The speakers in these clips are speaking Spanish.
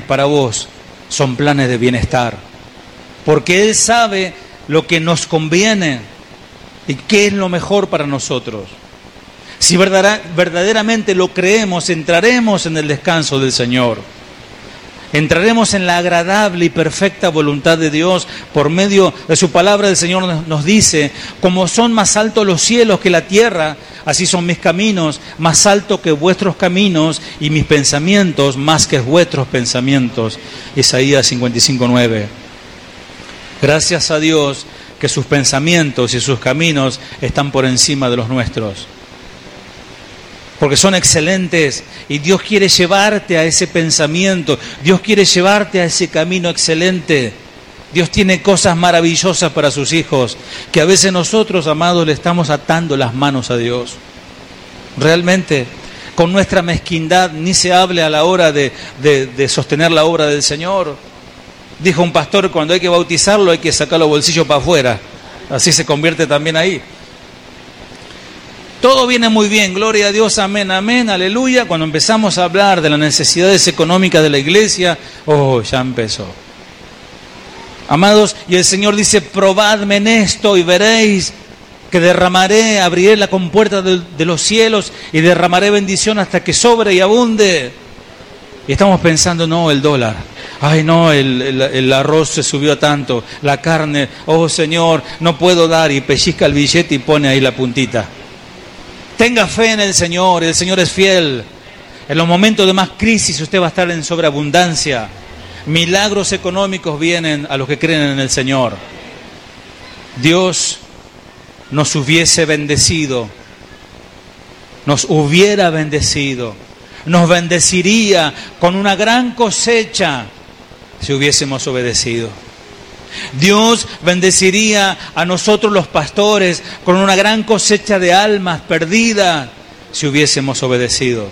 para vos son planes de bienestar, porque Él sabe lo que nos conviene y qué es lo mejor para nosotros. Si verdaderamente lo creemos, entraremos en el descanso del Señor. Entraremos en la agradable y perfecta voluntad de Dios por medio de su palabra. El Señor nos dice: como son más altos los cielos que la tierra, así son mis caminos, más altos que vuestros caminos, y mis pensamientos más que vuestros pensamientos. Isaías 55:9. Gracias a Dios que sus pensamientos y sus caminos están por encima de los nuestros, porque son excelentes, y Dios quiere llevarte a ese pensamiento, Dios quiere llevarte a ese camino excelente. Dios tiene cosas maravillosas para sus hijos, que a veces nosotros, amados, le estamos atando las manos a Dios. Realmente, con nuestra mezquindad, ni se hable a la hora de sostener la obra del Señor. Dijo un pastor: cuando hay que bautizarlo hay que sacar los bolsillos para afuera, así se convierte también ahí. Todo viene muy bien, gloria a Dios, amén, amén, aleluya. Cuando empezamos a hablar de las necesidades económicas de la iglesia, ya empezó. Amados, y el Señor dice: probadme en esto y veréis que derramaré, abriré la compuerta de los cielos y derramaré bendición hasta que sobre y abunde. Y estamos pensando: no, el dólar, ay no, el arroz se subió tanto, la carne, oh Señor, no puedo dar, y pellizca el billete y pone ahí la puntita. Tenga fe en el Señor es fiel. En los momentos de más crisis usted va a estar en sobreabundancia. Milagros económicos vienen a los que creen en el Señor. Dios nos hubiese bendecido, nos hubiera bendecido, nos bendeciría con una gran cosecha si hubiésemos obedecido. Dios bendeciría a nosotros los pastores con una gran cosecha de almas perdidas si hubiésemos obedecido.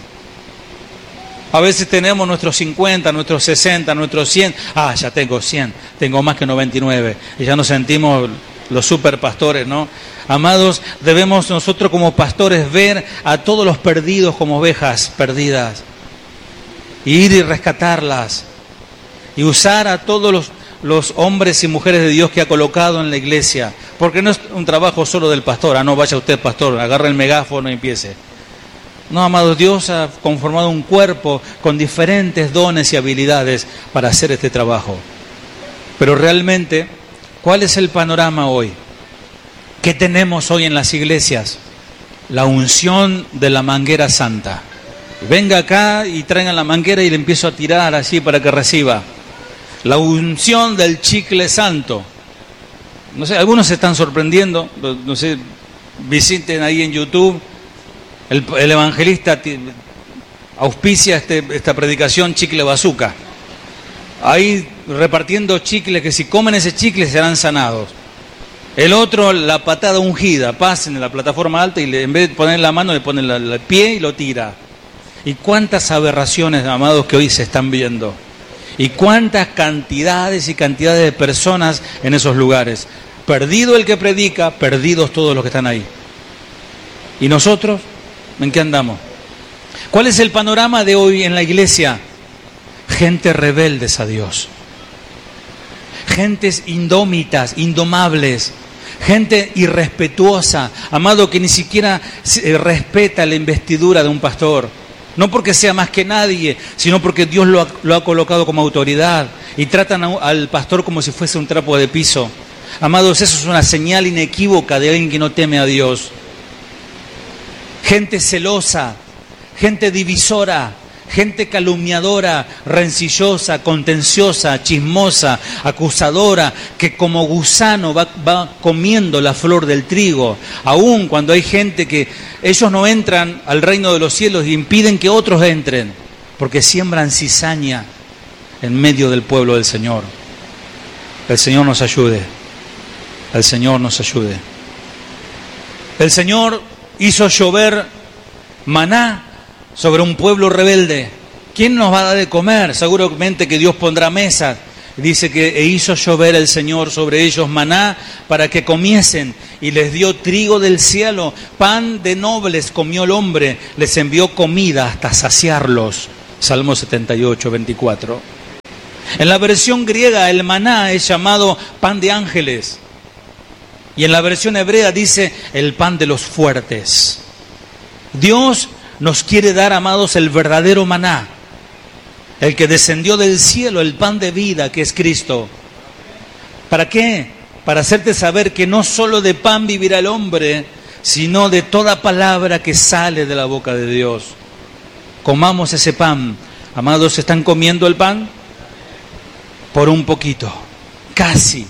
A veces tenemos nuestros 50, nuestros 60, nuestros 100. Ya tengo 100, tengo más que 99. Y ya nos sentimos los superpastores, ¿no? Amados, debemos nosotros como pastores ver a todos los perdidos como ovejas perdidas, y ir y rescatarlas, y usar a todos los hombres y mujeres de Dios que ha colocado en la iglesia, porque no es un trabajo solo del pastor. No vaya usted, pastor, agarre el megáfono y empiece. No, amados, Dios ha conformado un cuerpo con diferentes dones y habilidades para hacer este trabajo. Pero realmente, ¿cuál es el panorama hoy? ¿Qué tenemos hoy en las iglesias? La unción de la manguera santa. Venga acá y traigan la manguera y le empiezo a tirar así para que reciba. La unción del chicle santo. No sé, algunos se están sorprendiendo. No sé, visiten ahí en YouTube. El evangelista auspicia esta predicación, chicle bazooka. Ahí repartiendo chicles, que si comen ese chicle serán sanados. El otro, la patada ungida. Pasen en la plataforma alta y en vez de poner la mano le ponen el pie y lo tira. Y cuántas aberraciones, amados, que hoy se están viendo. Y cuántas cantidades y cantidades de personas en esos lugares. Perdido el que predica, perdidos todos los que están ahí. ¿Y nosotros? ¿En qué andamos? ¿Cuál es el panorama de hoy en la iglesia? Gente rebeldes a Dios. Gentes indómitas, indomables. Gente irrespetuosa, amado, que ni siquiera respeta la investidura de un pastor. No porque sea más que nadie, sino porque Dios lo ha colocado como autoridad, y tratan al pastor como si fuese un trapo de piso. Amados, eso es una señal inequívoca de alguien que no teme a Dios. Gente celosa, gente divisora, gente calumniadora, rencillosa, contenciosa, chismosa, acusadora, que como gusano va comiendo la flor del trigo. Aún cuando hay gente que ellos no entran al reino de los cielos y impiden que otros entren, porque siembran cizaña en medio del pueblo del Señor. El Señor nos ayude. El Señor nos ayude. El Señor hizo llover maná sobre un pueblo rebelde. ¿Quién nos va a dar de comer? Seguramente que Dios pondrá mesas. Dice que hizo llover el Señor sobre ellos maná para que comiesen, y les dio trigo del cielo, pan de nobles comió el hombre, les envió comida hasta saciarlos. Salmo 78, 24. En la versión griega el maná es llamado pan de ángeles. Y en la versión hebrea dice el pan de los fuertes. Dios nos quiere dar, amados, el verdadero maná, el que descendió del cielo, el pan de vida que es Cristo. ¿Para qué? Para hacerte saber que no solo de pan vivirá el hombre, sino de toda palabra que sale de la boca de Dios. Comamos ese pan. Amados, ¿están comiendo el pan? Por un poquito, casi,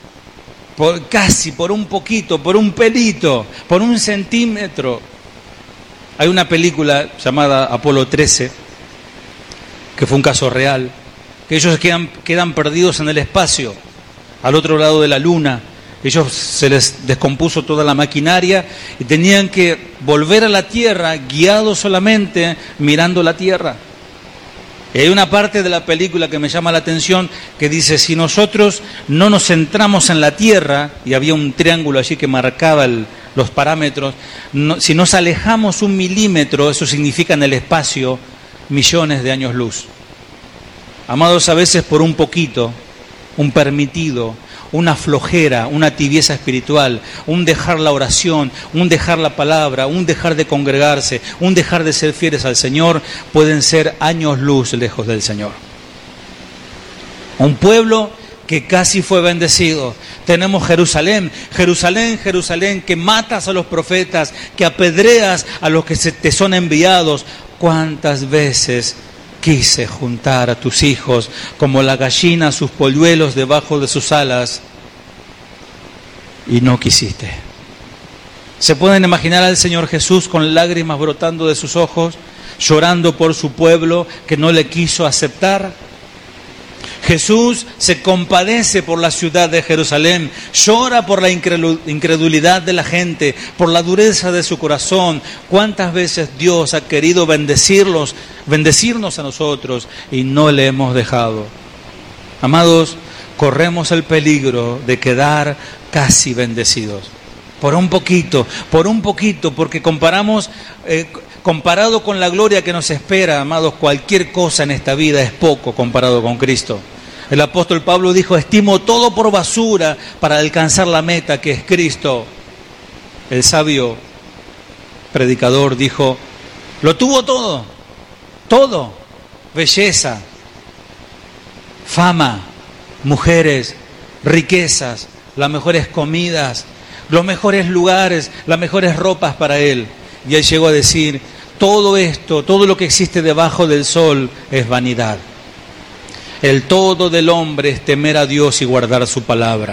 por un poquito, por un pelito, por un centímetro. Hay una película llamada Apolo 13, que fue un caso real, que ellos quedan perdidos en el espacio, al otro lado de la luna. Ellos se les descompuso toda la maquinaria y tenían que volver a la Tierra guiados solamente mirando la Tierra. Y hay una parte de la película que me llama la atención que dice, si nosotros no nos centramos en la Tierra, y había un triángulo allí que marcaba los parámetros, si nos alejamos 1 milímetro, eso significa en el espacio millones de años luz. Amados, a veces por un poquito, un permitido, una flojera, una tibieza espiritual, un dejar la oración, un dejar la palabra, un dejar de congregarse, un dejar de ser fieles al Señor, pueden ser años luz lejos del Señor. Un pueblo que casi fue bendecido. Tenemos Jerusalén, Jerusalén, Jerusalén, que matas a los profetas, que apedreas a los que te son enviados. ¿Cuántas veces quise juntar a tus hijos como la gallina sus polluelos debajo de sus alas y no quisiste? ¿Se pueden imaginar al Señor Jesús con lágrimas brotando de sus ojos, llorando por su pueblo que no le quiso aceptar? Jesús se compadece por la ciudad de Jerusalén, llora por la incredulidad de la gente, por la dureza de su corazón. ¿Cuántas veces Dios ha querido bendecirnos a nosotros y no le hemos dejado? Amados, corremos el peligro de quedar casi bendecidos. Por un poquito, porque comparado con la gloria que nos espera, amados, cualquier cosa en esta vida es poco comparado con Cristo. El apóstol Pablo dijo, estimo todo por basura para alcanzar la meta que es Cristo. El sabio predicador dijo, lo tuvo todo, belleza, fama, mujeres, riquezas, las mejores comidas, los mejores lugares, las mejores ropas para él. Y él llegó a decir, todo esto, todo lo que existe debajo del sol es vanidad. El todo del hombre es temer a Dios y guardar su palabra.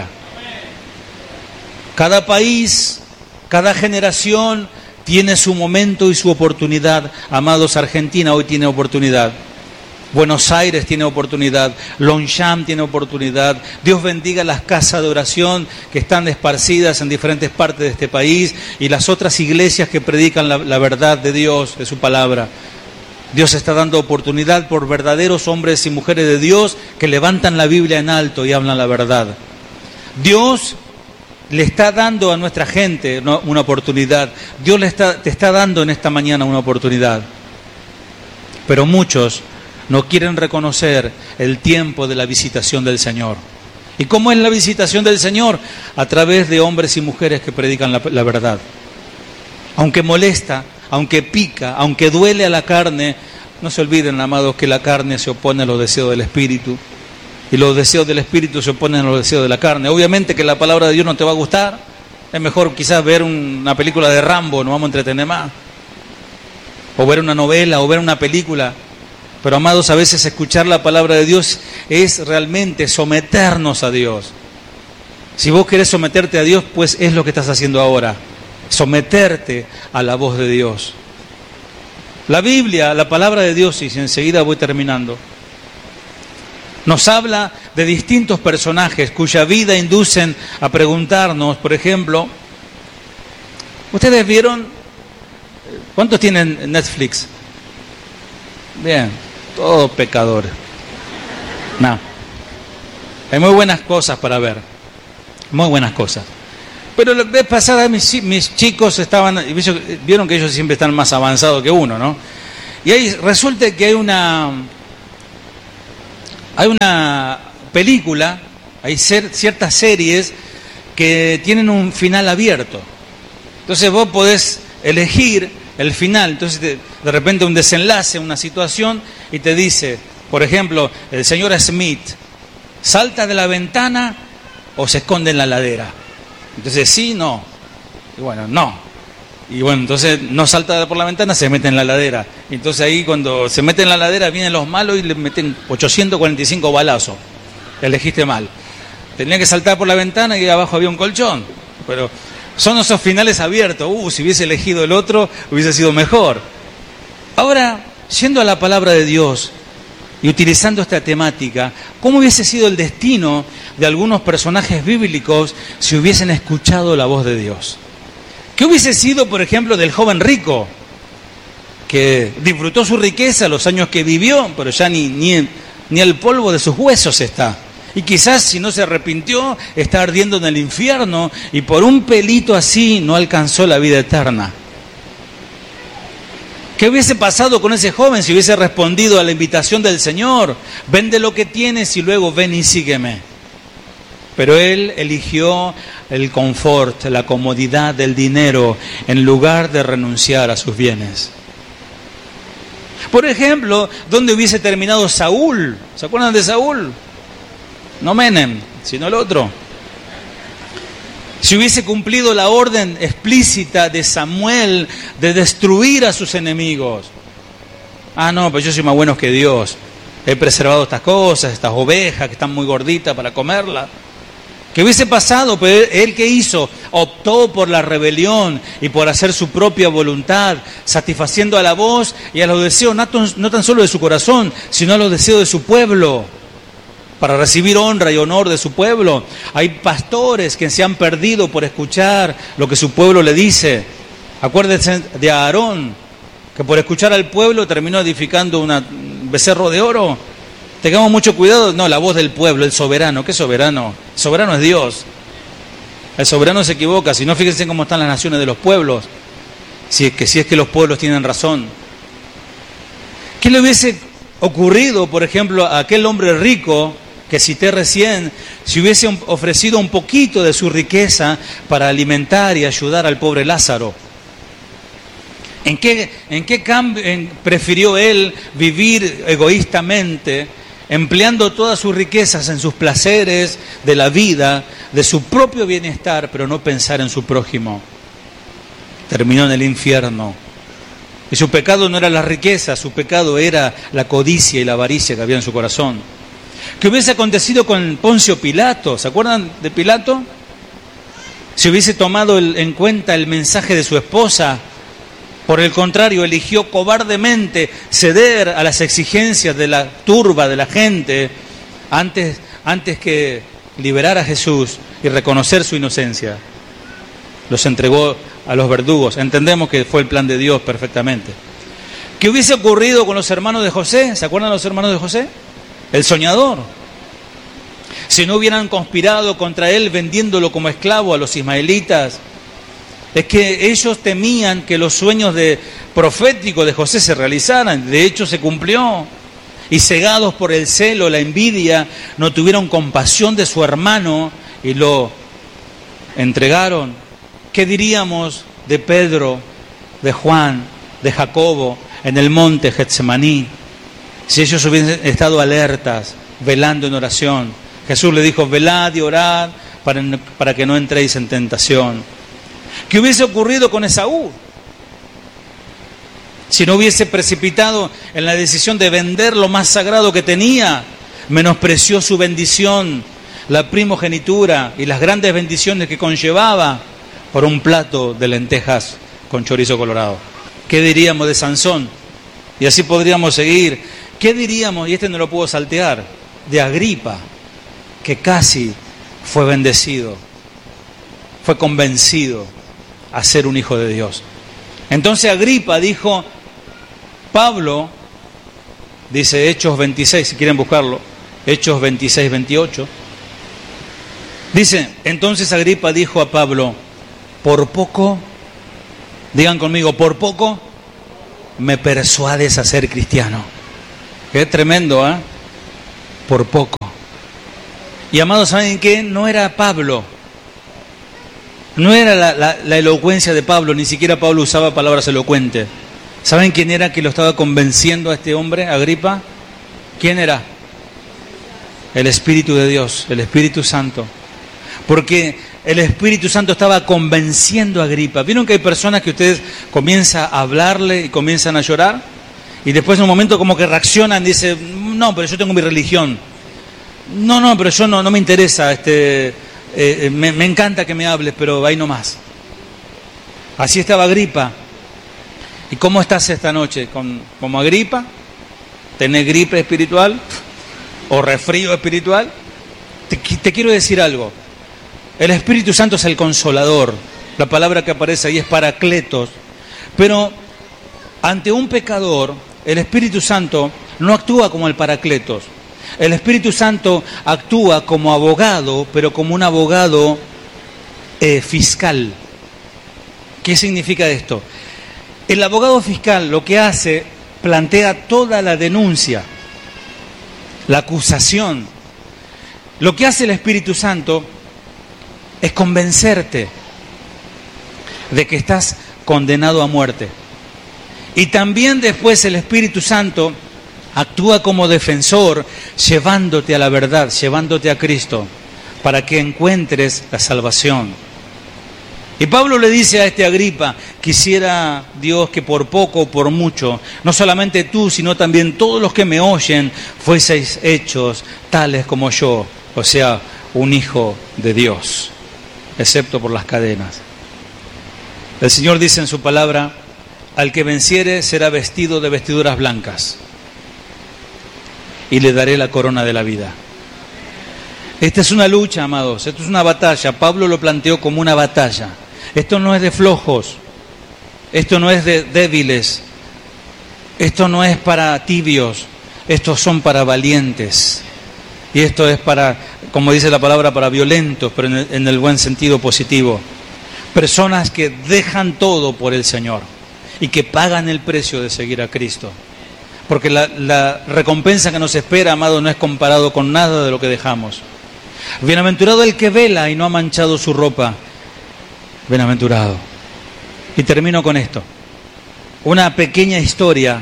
Cada país, cada generación tiene su momento y su oportunidad. Amados, Argentina hoy tiene oportunidad. Buenos Aires tiene oportunidad, Longchamp tiene oportunidad. Dios bendiga las casas de oración que están esparcidas en diferentes partes de este país y las otras iglesias que predican la verdad de Dios, de su palabra. Dios está dando oportunidad por verdaderos hombres y mujeres de Dios que levantan la Biblia en alto y hablan la verdad. Dios le está dando a nuestra gente una oportunidad. Dios te está dando en esta mañana una oportunidad. Pero muchos no quieren reconocer el tiempo de la visitación del Señor. ¿Y cómo es la visitación del Señor? A través de hombres y mujeres que predican la verdad. Aunque molesta, aunque pica, aunque duele a la carne, no se olviden, amados, que la carne se opone a los deseos del Espíritu y los deseos del Espíritu se oponen a los deseos de la carne. Obviamente que la palabra de Dios no te va a gustar, es mejor quizás ver una película de Rambo, nos vamos a entretener más, o ver una novela, o ver una película. Pero, amados, a veces escuchar la palabra de Dios es realmente someternos a Dios. Si vos querés someterte a Dios, pues es lo que estás haciendo ahora. Someterte a la voz de Dios. La Biblia, la palabra de Dios, y enseguida voy terminando, nos habla de distintos personajes cuya vida inducen a preguntarnos, por ejemplo, ¿ustedes vieron? ¿Cuántos tienen Netflix? Bien, todos pecadores. No. Hay muy buenas cosas para ver. Muy buenas cosas. Pero la vez pasada mis chicos vieron que ellos siempre están más avanzados que uno, ¿no? Y ahí resulta que hay Hay una película, hay ciertas series que tienen un final abierto. Entonces vos podés elegir el final. Entonces de repente un desenlace, una situación, y te dice, por ejemplo, el señor Smith salta de la ventana o se esconde en la ladera. Entonces sí, no. Y bueno, no. Y bueno, entonces no salta por la ventana, se mete en la ladera. Entonces ahí cuando se mete en la ladera vienen los malos y le meten 845 balazos. Elegiste mal. Tenía que saltar por la ventana y abajo había un colchón. Pero son esos finales abiertos. Si hubiese elegido el otro, hubiese sido mejor. Ahora, yendo a la palabra de Dios y utilizando esta temática, ¿cómo hubiese sido el destino de algunos personajes bíblicos si hubiesen escuchado la voz de Dios? ¿Qué hubiese sido, por ejemplo, del joven rico, que disfrutó su riqueza los años que vivió, pero ya ni el polvo de sus huesos está? Y quizás si no se arrepintió, está ardiendo en el infierno y por un pelito así no alcanzó la vida eterna. ¿Qué hubiese pasado con ese joven si hubiese respondido a la invitación del Señor? Vende lo que tienes y luego ven y sígueme. Pero él eligió el confort, la comodidad del dinero, en lugar de renunciar a sus bienes. Por ejemplo, ¿dónde hubiese terminado Saúl? ¿Se acuerdan de Saúl? No Menem, sino el otro. Si hubiese cumplido la orden explícita de Samuel de destruir a sus enemigos. No, pero yo soy más bueno que Dios. He preservado estas cosas, estas ovejas que están muy gorditas para comerlas. ¿Qué hubiese pasado? Pero él, ¿qué hizo? Optó por la rebelión y por hacer su propia voluntad, satisfaciendo a la voz y a los deseos no tan solo de su corazón, sino a los deseos de su pueblo, para recibir honra y honor de su pueblo. Hay pastores que se han perdido por escuchar lo que su pueblo le dice. Acuérdense de Aarón, que por escuchar al pueblo terminó edificando un becerro de oro. Tengamos mucho cuidado. No, la voz del pueblo, el soberano. ¿Qué soberano? El soberano es Dios. El soberano se equivoca. Si no, fíjense cómo están las naciones de los pueblos. Si es que los pueblos tienen razón. ¿Qué le hubiese ocurrido, por ejemplo, a aquel hombre rico que cité recién, si hubiese ofrecido un poquito de su riqueza para alimentar y ayudar al pobre Lázaro? ¿En qué cambio prefirió él vivir egoístamente, empleando todas sus riquezas en sus placeres de la vida, de su propio bienestar, pero no pensar en su prójimo? Terminó en el infierno. Y su pecado no era la riqueza, su pecado era la codicia y la avaricia que había en su corazón. ¿Qué hubiese acontecido con Poncio Pilato? ¿Se acuerdan de Pilato? Si hubiese tomado en cuenta el mensaje de su esposa, por el contrario, eligió cobardemente ceder a las exigencias de la turba, de la gente, antes que liberar a Jesús y reconocer su inocencia. Los entregó a los verdugos. Entendemos que fue el plan de Dios perfectamente. ¿Qué hubiese ocurrido con los hermanos de José? ¿Se acuerdan de los hermanos de José? El soñador. Si no hubieran conspirado contra él vendiéndolo como esclavo a los ismaelitas, es que ellos temían que los sueños proféticos de José se realizaran. De hecho, se cumplió. Y cegados por el celo, la envidia, no tuvieron compasión de su hermano y lo entregaron. ¿Qué diríamos de Pedro, de Juan, de Jacobo en el monte Getsemaní? Si ellos hubiesen estado alertas, velando en oración. Jesús le dijo, velad y orad para que no entréis en tentación. ¿Qué hubiese ocurrido con Esaú? Si no hubiese precipitado en la decisión de vender lo más sagrado que tenía, menospreció su bendición, la primogenitura y las grandes bendiciones que conllevaba por un plato de lentejas con chorizo colorado. ¿Qué diríamos de Sansón? Y así podríamos seguir. ¿Qué diríamos, y este no lo puedo saltear, de Agripa, que casi fue bendecido, fue convencido a ser un hijo de Dios? Entonces Agripa dijo, Pablo, dice Hechos 26, si quieren buscarlo, Hechos 26, 28, dice, entonces Agripa dijo a Pablo, por poco, digan conmigo, por poco me persuades a ser cristiano. Qué tremendo, ¿eh? por poco. Y amados, ¿saben qué? No era Pablo. No era la elocuencia de Pablo, ni siquiera Pablo usaba palabras elocuentes. ¿Saben quién era que lo estaba convenciendo a este hombre, Agripa? ¿Quién era? El Espíritu de Dios, el Espíritu Santo. Porque el Espíritu Santo estaba convenciendo a Agripa. ¿Vieron que hay personas que ustedes comienzan a hablarle y comienzan a llorar? Y después en un momento como que reaccionan y dicen, no, pero yo tengo mi religión. No, pero yo no me interesa, me encanta que me hables, pero ahí no más. Así estaba Agripa. ¿Y cómo estás esta noche? ¿Como Agripa? ¿Tenés gripe espiritual? ¿O resfrío espiritual? Te quiero decir algo. El Espíritu Santo es el consolador. La palabra que aparece ahí es paracletos. Pero ante un pecador, el Espíritu Santo no actúa como el paracletos. El Espíritu Santo actúa como abogado, pero como un abogado fiscal. ¿Qué significa esto? El abogado fiscal lo que hace, plantea toda la denuncia, la acusación. Lo que hace el Espíritu Santo es convencerte de que estás condenado a muerte. Y también después el Espíritu Santo actúa como defensor, llevándote a la verdad, llevándote a Cristo, para que encuentres la salvación. Y Pablo le dice a este Agripa, quisiera Dios que por poco o por mucho, no solamente tú, sino también todos los que me oyen, fueseis hechos tales como yo, o sea, un hijo de Dios, excepto por las cadenas. El Señor dice en su palabra, al que venciere será vestido de vestiduras blancas, y le daré la corona de la vida. Esta es una lucha, amados, esto es una batalla. Pablo lo planteó como una batalla. Esto no es de flojos, esto no es de débiles, esto no es para tibios, estos son para valientes. Y esto es para, como dice la palabra, para violentos, pero en el buen sentido positivo. Personas que dejan todo por el Señor y que pagan el precio de seguir a Cristo. Porque la recompensa que nos espera, amado, no es comparado con nada de lo que dejamos. Bienaventurado el que vela y no ha manchado su ropa. Bienaventurado. Y termino con esto. Una pequeña historia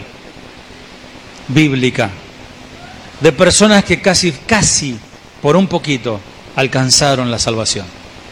bíblica de personas que casi por un poquito alcanzaron la salvación.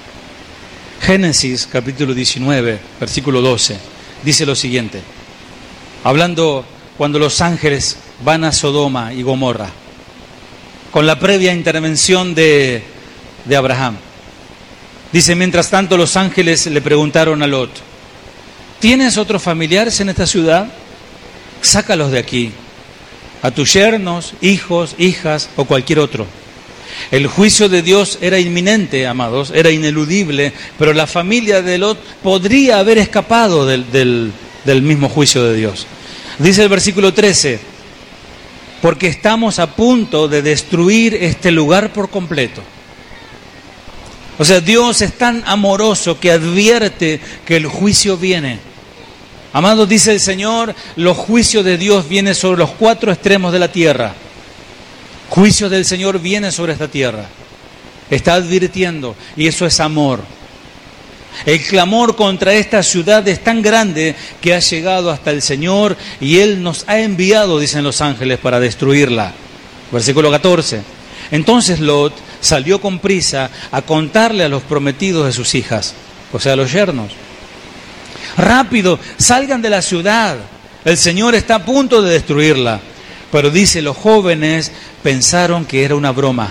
Génesis capítulo 19, versículo 12, dice lo siguiente. Hablando cuando los ángeles van a Sodoma y Gomorra, con la previa intervención de Abraham. Dice, mientras tanto los ángeles le preguntaron a Lot, ¿tienes otros familiares en esta ciudad? Sácalos de aquí, a tus yernos, hijos, hijas o cualquier otro. El juicio de Dios era inminente, amados, era ineludible, pero la familia de Lot podría haber escapado del mismo juicio de Dios. Dice el versículo 13, porque estamos a punto de destruir este lugar por completo. O sea, Dios es tan amoroso que advierte que el juicio viene. Amados, dice el Señor, los juicios de Dios vienen sobre los 4 extremos de la tierra. Juicio del Señor viene sobre esta tierra. Está advirtiendo, y eso es amor. El clamor contra esta ciudad es tan grande que ha llegado hasta el Señor y Él nos ha enviado, dicen los ángeles, para destruirla. Versículo 14. Entonces Lot salió con prisa a contarle a los prometidos de sus hijas, o sea, a los yernos. Rápido, salgan de la ciudad, el Señor está a punto de destruirla. Pero dice, los jóvenes pensaron que era una broma.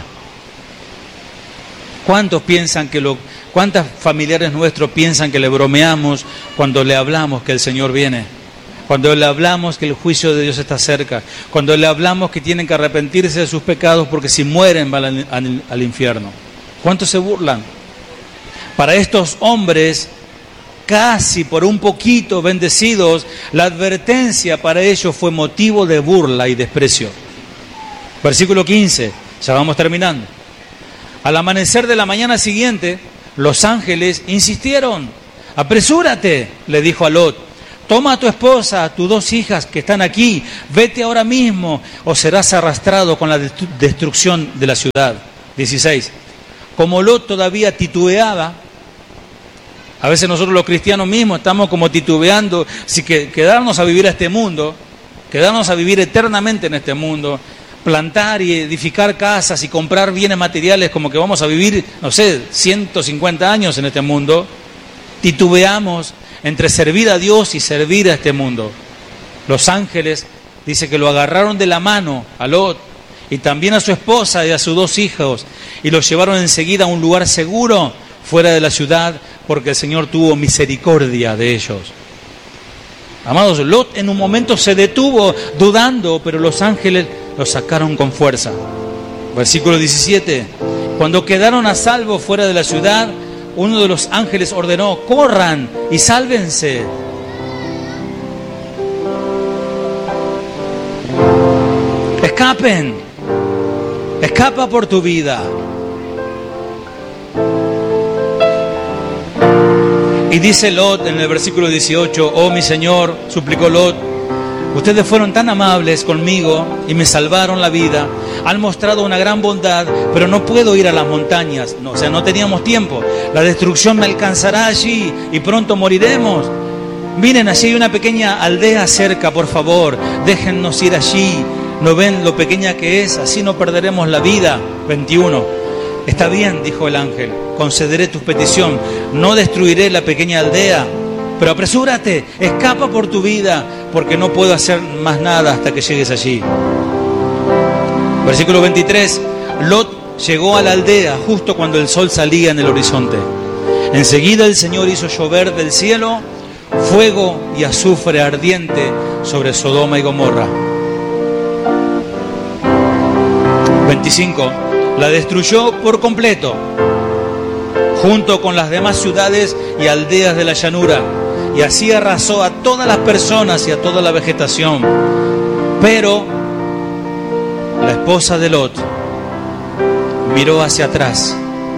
¿Cuántos familiares nuestros piensan que le bromeamos cuando le hablamos que el Señor viene? Cuando le hablamos que el juicio de Dios está cerca, cuando le hablamos que tienen que arrepentirse de sus pecados porque si mueren van al infierno. ¿Cuántos se burlan? Para estos hombres, casi por un poquito bendecidos, la advertencia para ellos fue motivo de burla y desprecio. Versículo 15, ya vamos terminando. Al amanecer de la mañana siguiente, los ángeles insistieron. Apresúrate, le dijo a Lot, toma a tu esposa, a tus 2 hijas que están aquí, vete ahora mismo o serás arrastrado con la destrucción de la ciudad. 16. Como Lot todavía titubeaba, a veces nosotros los cristianos mismos estamos como titubeando si quedarnos a vivir a este mundo, quedarnos a vivir eternamente en este mundo, plantar y edificar casas y comprar bienes materiales como que vamos a vivir, no sé, 150 años en este mundo. Titubeamos entre servir a Dios y servir a este mundo. Los ángeles, dice que lo agarraron de la mano a Lot y también a su esposa y a sus 2 hijos y los llevaron enseguida a un lugar seguro fuera de la ciudad porque el Señor tuvo misericordia de ellos. Amados, Lot en un momento se detuvo dudando, pero los ángeles lo sacaron con fuerza. Versículo 17. Cuando quedaron a salvo fuera de la ciudad, uno de los ángeles ordenó: corran y sálvense. Escapen. Escapa por tu vida. Y dice Lot en el versículo 18: oh mi Señor, suplicó Lot, ustedes fueron tan amables conmigo y me salvaron la vida. Han mostrado una gran bondad, pero no puedo ir a las montañas. No, o sea, no teníamos tiempo. La destrucción me alcanzará allí y pronto moriremos. Miren, allí hay una pequeña aldea cerca, por favor, déjennos ir allí. ¿No ven lo pequeña que es? Así no perderemos la vida. 21. Está bien, dijo el ángel, concederé tu petición. No destruiré la pequeña aldea, pero apresúrate, escapa por tu vida, porque no puedo hacer más nada hasta que llegues allí. Versículo 23. Lot llegó a la aldea justo cuando el sol salía en el horizonte. Enseguida el Señor hizo llover del cielo fuego y azufre ardiente sobre Sodoma y Gomorra. 25. La destruyó por completo, junto con las demás ciudades y aldeas de la llanura, y así arrasó a todas las personas y a toda la vegetación. Pero la esposa de Lot miró hacia atrás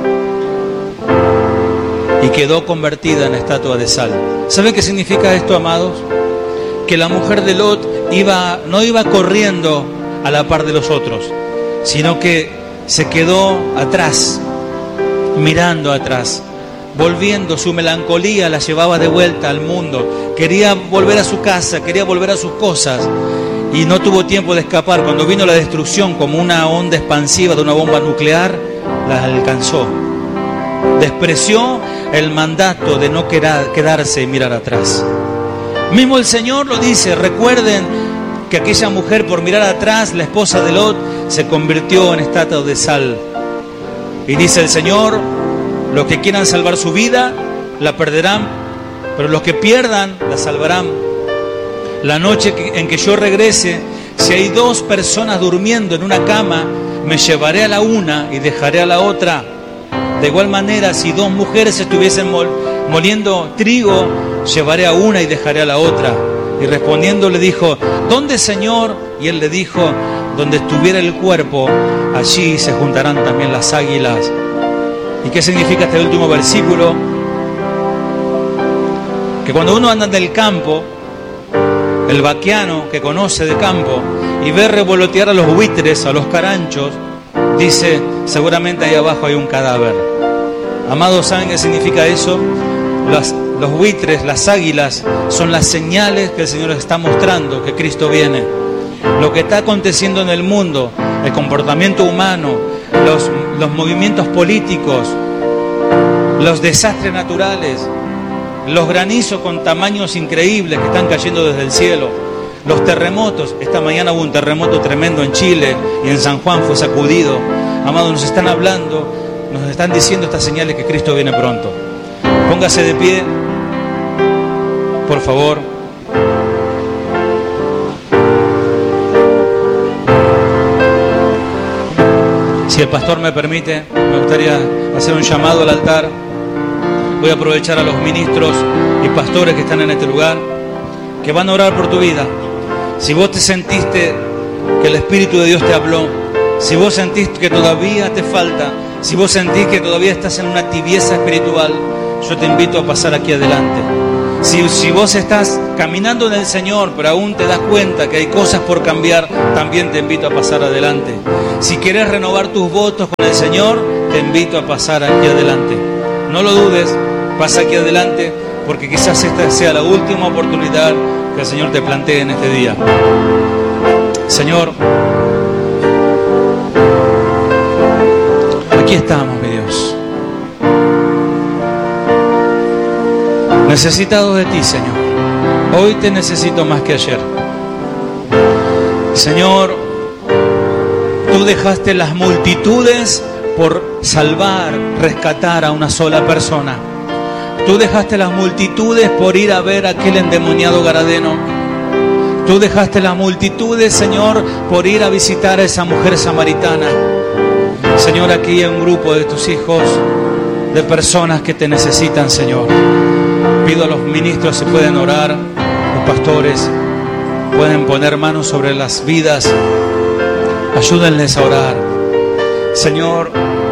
y quedó convertida en estatua de sal. ¿Saben qué significa esto, amados? Que la mujer de Lot no iba corriendo a la par de los otros, sino que se quedó atrás, mirando atrás, volviendo. Su melancolía la llevaba de vuelta al mundo. Quería volver a su casa, quería volver a sus cosas, y no tuvo tiempo de escapar. Cuando vino la destrucción como una onda expansiva de una bomba nuclear, la alcanzó. Despreció el mandato de no quedarse y mirar atrás. Mismo el Señor lo dice. Recuerden que aquella mujer, por mirar atrás, la esposa de Lot, se convirtió en estatua de sal. Y dice el Señor: los que quieran salvar su vida la perderán, pero los que pierdan la salvarán. La noche en que yo regrese, si hay 2 personas durmiendo en una cama, me llevaré a la una y dejaré a la otra. De igual manera, si 2 mujeres estuviesen moliendo trigo, llevaré a una y dejaré a la otra. Y respondiendo le dijo: ¿dónde, Señor? Y él le dijo: donde estuviera el cuerpo, allí se juntarán también las águilas. ¿Y qué significa este último versículo? Que cuando uno anda en el campo, el vaquiano que conoce de campo y ve revolotear a los buitres, a los caranchos, dice: seguramente ahí abajo hay un cadáver. Amados, ¿saben qué significa eso? Los buitres, las águilas, son las señales que el Señor está mostrando que Cristo viene. Lo que está aconteciendo en el mundo, el comportamiento humano, los movimientos políticos, los desastres naturales, los granizos con tamaños increíbles que están cayendo desde el cielo, los terremotos. Esta mañana hubo un terremoto tremendo en Chile y en San Juan fue sacudido. Amados, nos están hablando, nos están diciendo estas señales que Cristo viene pronto. Póngase de pie, por favor. Si el pastor me permite, me gustaría hacer un llamado al altar. Voy a aprovechar a los ministros y pastores que están en este lugar, que van a orar por tu vida. Si vos te sentiste que el Espíritu de Dios te habló, si vos sentís que todavía te falta, si vos sentís que todavía estás en una tibieza espiritual, yo te invito a pasar aquí adelante. Si vos estás caminando en el Señor, pero aún te das cuenta que hay cosas por cambiar, también te invito a pasar adelante. Si quieres renovar tus votos con el Señor, te invito a pasar aquí adelante. No lo dudes, pasa aquí adelante, porque quizás esta sea la última oportunidad que el Señor te plantee en este día. Señor, aquí estamos, mi Dios. Necesitado de ti, Señor. Hoy te necesito más que ayer. Señor, tú dejaste las multitudes por salvar, rescatar a una sola persona. Tú dejaste las multitudes por ir a ver a aquel endemoniado garadeno. Tú dejaste las multitudes, Señor, por ir a visitar a esa mujer samaritana. Señor, aquí hay un grupo de tus hijos, de personas que te necesitan, Señor. Pido a los ministros si pueden orar, los pastores pueden poner manos sobre las vidas. Ayúdenles a orar. Señor,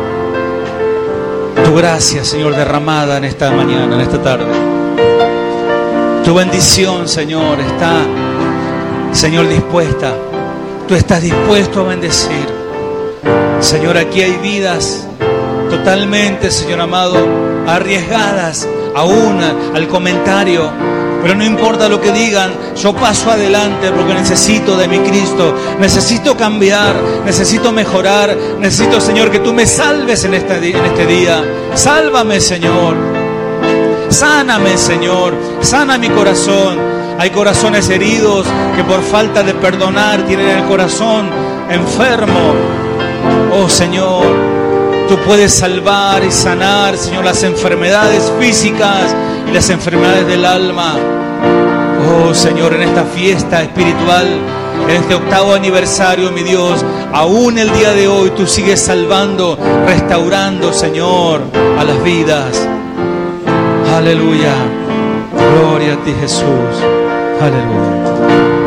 tu gracia, Señor, derramada en esta mañana, en esta tarde. Tu bendición, Señor, está, Señor, dispuesta. Tú estás dispuesto a bendecir. Señor, aquí hay vidas totalmente, Señor amado, arriesgadas aún al comentario, pero no importa lo que digan, yo paso adelante porque necesito de mi Cristo, necesito cambiar, necesito mejorar, necesito, Señor, que tú me salves en este día. Sálvame, Señor, sáname, Señor, sana mi corazón. Hay corazones heridos que por falta de perdonar tienen el corazón enfermo. Oh, Señor, tú puedes salvar y sanar, Señor, las enfermedades físicas y las enfermedades del alma. Oh, Señor, en esta fiesta espiritual, en este 8º aniversario, mi Dios, aún el día de hoy tú sigues salvando, restaurando, Señor, a las vidas. Aleluya. Gloria a ti, Jesús. Aleluya.